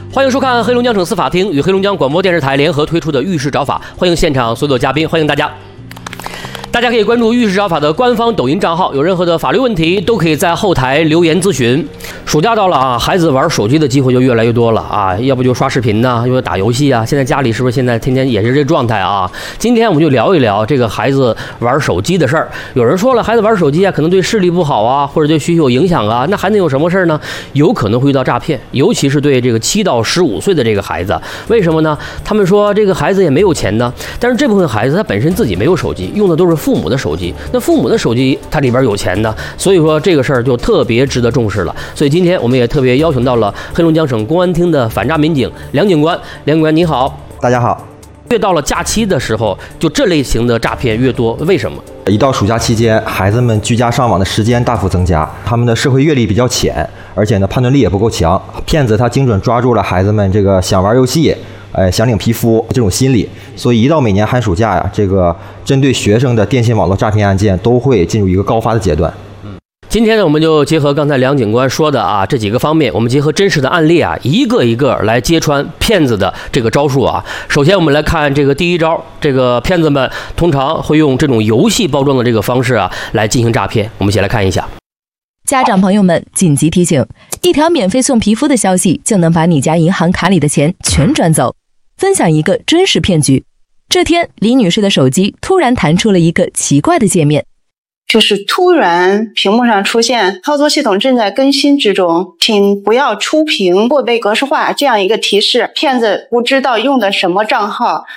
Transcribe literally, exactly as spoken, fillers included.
欢迎收看黑龙江省司法厅与黑龙江广播电视台联合推出的律师找法，欢迎现场所有的嘉宾，欢迎大家。大家可以关注律师找法的官方抖音账号，有任何的法律问题都可以在后台留言咨询。暑假到了啊，孩子玩手机的机会就越来越多了啊，要不就刷视频呢，要不打游戏啊。现在家里是不是现在天天也是这状态啊？今天我们就聊一聊这个孩子玩手机的事儿。有人说了，孩子玩手机啊，可能对视力不好啊，或者对学习有影响啊，那还能有什么事儿呢？有可能会遇到诈骗，尤其是对这个七到十五岁的这个孩子。为什么呢？他们说这个孩子也没有钱呢，但是这部分孩子他本身自己没有手机，用的都是父母的手机，那父母的手机它里边有钱的，所以说这个事儿就特别值得重视了。所以今天我们也特别邀请到了黑龙江省公安厅的反诈民警梁警官。梁警官你好。 大家好。 越到了假期的时候，就这类型的诈骗越多，为什么？ 一到暑假期间，孩子们居家上网的时间大幅增加，他们的社会阅历比较浅，而且呢判断力也不够强，骗子他精准抓住了孩子们这个想玩游戏呃，想领皮肤这种心理，所以一到每年寒暑假呀，这个针对学生的电信网络诈骗案件都会进入一个高发的阶段。 今天呢，我们就结合刚才梁警官说的啊这几个方面，我们结合真实的案例啊，一个一个来揭穿骗子的这个招数啊。首先我们来看这个第一招，这个骗子们通常会用这种游戏包装的这个方式啊来进行诈骗。我们先来看一下。 家长朋友们，紧急提醒，一条免费送皮肤的消息就能把你家银行卡里的钱全转走。分享一个真实骗局。这天，李女士的手机突然弹出了一个奇怪的界面， 就是突然屏幕上出现操作系统正在更新之中，请不要触屏或被格式化这样一个提示。骗子不知道用的什么账号，